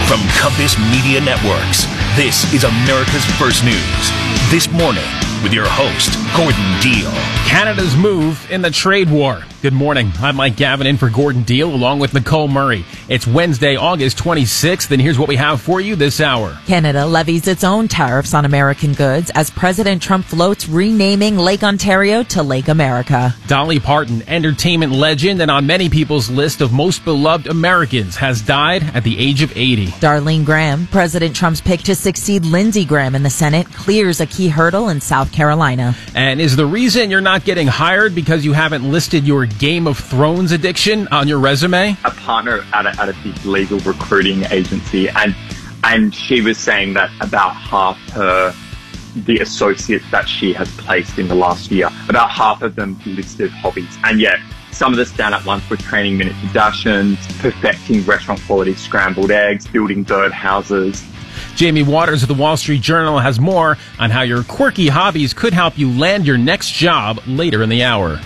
From Compass Media Networks, this is America's First News. This morning, with your host, Gordon Deal. Canada's move in the trade war. Good morning. I'm Mike Gavin in for Gordon Deal along with Nicole Murray. It's Wednesday, August 26th, and here's what we have for you this hour. Canada levies its own tariffs on American goods as President Trump floats renaming Lake Ontario to Lake America. Dolly Parton, entertainment legend and on many people's list of most beloved Americans, has died at the age of 80. Darlene Graham, President Trump's pick to succeed Lindsey Graham in the Senate, clears a key hurdle in South Carolina. And is the reason you're not getting hired because you haven't listed your Game of Thrones addiction on your resume? A partner at a big legal recruiting agency, and she was saying that about half the associates that she has placed in the last year, about half of them listed hobbies. And yet, some of the stand-up ones were training miniature Dachshunds, perfecting restaurant-quality scrambled eggs, building birdhouses. Jamie Waters of the Wall Street Journal has more on how your quirky hobbies could help you land your next job later in the hour.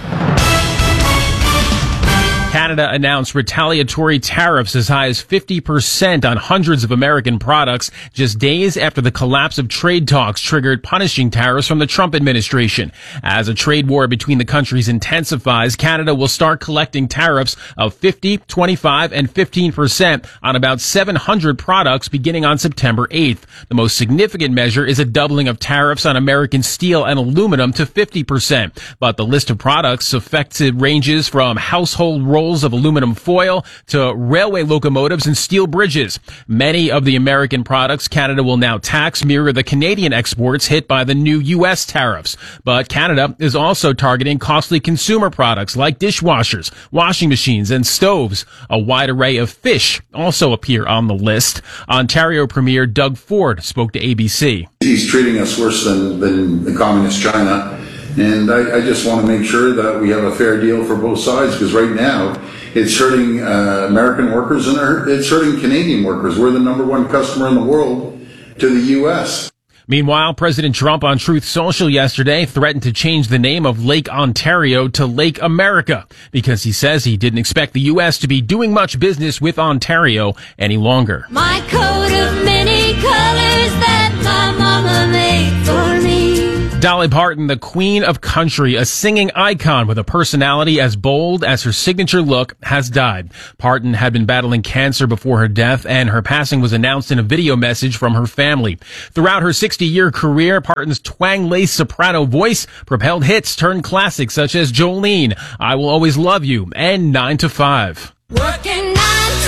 Canada announced retaliatory tariffs as high as 50% on hundreds of American products just days after the collapse of trade talks triggered punishing tariffs from the Trump administration. As a trade war between the countries intensifies, Canada will start collecting tariffs of 50, 25, and 15% on about 700 products beginning on September 8th. The most significant measure is a doubling of tariffs on American steel and aluminum to 50%. But the list of products affected ranges from household rolls of aluminum foil to railway locomotives and steel bridges. Many of the American products Canada will now tax mirror the Canadian exports hit by the new U.S. tariffs. But Canada is also targeting costly consumer products like dishwashers, washing machines, and stoves. A wide array of fish also appear on the list. Ontario Premier Doug Ford spoke to ABC. He's treating us worse than the communist China. And I just want to make sure that we have a fair deal for both sides, because right now it's hurting American workers and it's hurting Canadian workers. We're the number one customer in the world to the U.S. Meanwhile, President Trump on Truth Social yesterday threatened to change the name of Lake Ontario to Lake America because he says he didn't expect the U.S. to be doing much business with Ontario any longer. My coat of many colors that my mama made for me. Dolly Parton, the queen of country, a singing icon with a personality as bold as her signature look, has died. Parton had been battling cancer before her death, and her passing was announced in a video message from her family. Throughout her 60-year career, Parton's twang-laced soprano voice propelled hits turned classics such as Jolene, I Will Always Love You, and 9 to 5. Working 9 to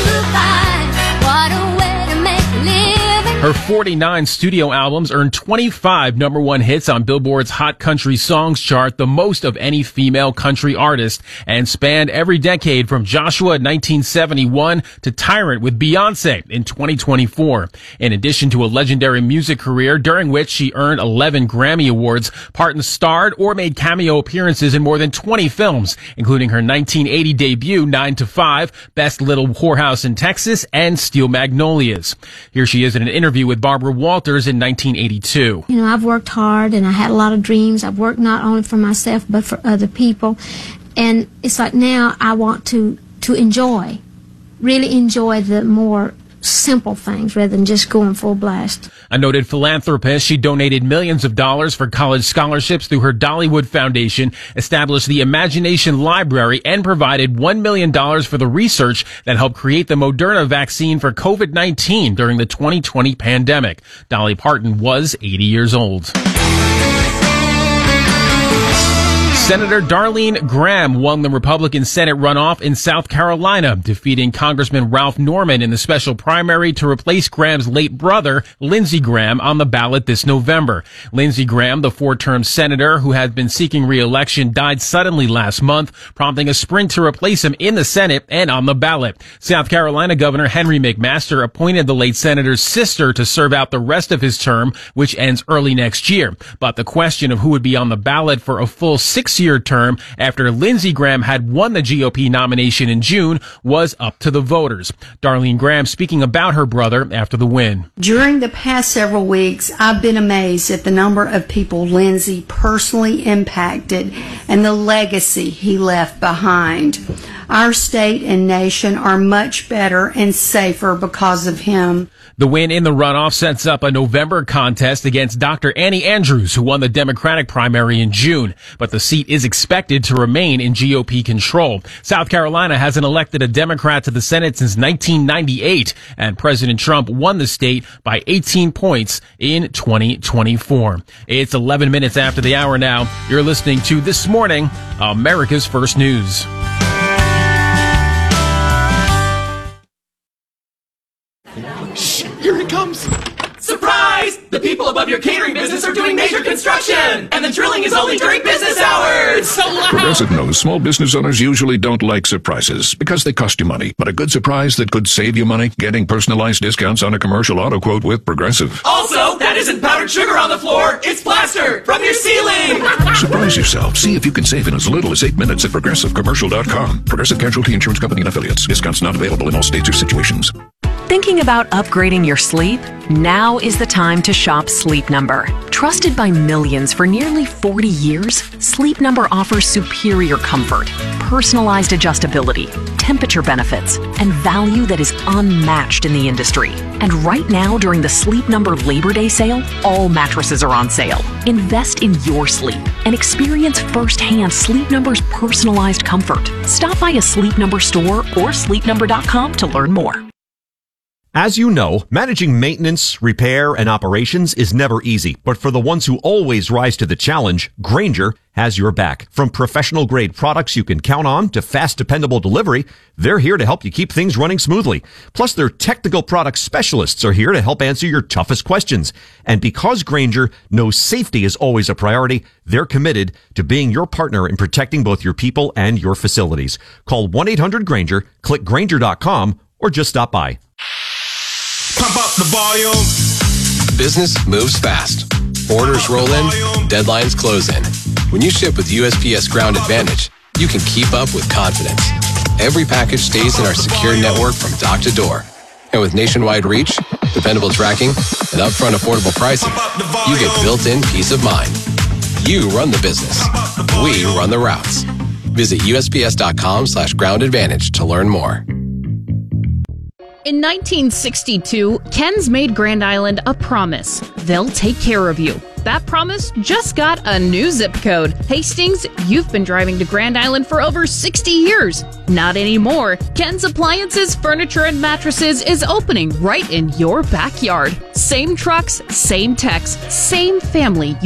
5, what a way to make a living. Her 49 studio albums earned 25 number one hits on Billboard's Hot Country Songs chart, the most of any female country artist, and spanned every decade from Joshua in 1971 to Tyrant with Beyonce in 2024. In addition to a legendary music career during which she earned 11 Grammy Awards, Parton starred or made cameo appearances in more than 20 films, including her 1980 debut 9 to 5, Best Little Whorehouse in Texas, and Steel Magnolias. Here she is in an interview with Barbara Walters in 1982. You know, I've worked hard and I had a lot of dreams. I've worked not only for myself but for other people. And it's like now I want to enjoy, really enjoy the more simple things rather than just going full blast. A noted philanthropist, she donated millions of dollars for college scholarships through her Dollywood Foundation, established the Imagination Library, and provided $1 million for the research that helped create the Moderna vaccine for COVID-19 during the 2020 pandemic. Dolly Parton was 80 years old. Senator Darlene Graham won the Republican Senate runoff in South Carolina, defeating Congressman Ralph Norman in the special primary to replace Graham's late brother, Lindsey Graham, on the ballot this November. Lindsey Graham, the four-term senator who had been seeking re-election, died suddenly last month, prompting a sprint to replace him in the Senate and on the ballot. South Carolina Governor Henry McMaster appointed the late senator's sister to serve out the rest of his term, which ends early next year. But the question of who would be on the ballot for a full 6-year term after Lindsey Graham had won the GOP nomination in June was up to the voters. Darlene Graham speaking about her brother after the win. During the past several weeks, I've been amazed at the number of people Lindsey personally impacted and the legacy he left behind. Our state and nation are much better and safer because of him. The win in the runoff sets up a November contest against Dr. Annie Andrews, who won the Democratic primary in June. But the seat is expected to remain in GOP control. South Carolina hasn't elected a Democrat to the Senate since 1998, and President Trump won the state by 18 points in 2024. It's 11 minutes after the hour now. You're listening to This Morning, America's First News. Here it comes! Surprise! The people above your catering business are doing major construction! And the drilling is only during business hours! So loud! Progressive knows small business owners usually don't like surprises because they cost you money. But a good surprise that could save you money? Getting personalized discounts on a commercial auto quote with Progressive. Also, that isn't powdered sugar on the floor, it's plaster from your ceiling! Surprise yourself. See if you can save in as little as 8 minutes at ProgressiveCommercial.com. Progressive Casualty Insurance Company and Affiliates. Discounts not available in all states or situations. Thinking about upgrading your sleep? Now is the time to shop Sleep Number. Trusted by millions for nearly 40 years, Sleep Number offers superior comfort, personalized adjustability, temperature benefits, and value that is unmatched in the industry. And right now, during the Sleep Number Labor Day sale, all mattresses are on sale. Invest in your sleep and experience firsthand Sleep Number's personalized comfort. Stop by a Sleep Number store or sleepnumber.com to learn more. As you know, managing maintenance, repair, and operations is never easy. But for the ones who always rise to the challenge, Grainger has your back. From professional-grade products you can count on to fast, dependable delivery, they're here to help you keep things running smoothly. Plus, their technical product specialists are here to help answer your toughest questions. And because Grainger knows safety is always a priority, they're committed to being your partner in protecting both your people and your facilities. Call 1-800-GRAINGER, click Grainger.com, or just stop by. Pump up the volume. Business moves fast. Orders roll in, deadlines close in. When you ship with USPS Ground Advantage, you can keep up with confidence. Every package stays in our secure network from dock to door. And with nationwide reach, dependable tracking, and upfront affordable pricing, you get built-in peace of mind. You run the business. We run the routes. Visit USPS.com/Ground Advantage to learn more. In 1962, Ken's made Grand Island a promise. They'll take care of you. That promise just got a new zip code. Hastings, you've been driving to Grand Island for over 60 years. Not anymore. Ken's Appliances, Furniture, and Mattresses is opening right in your backyard. Same trucks, same techs, same family.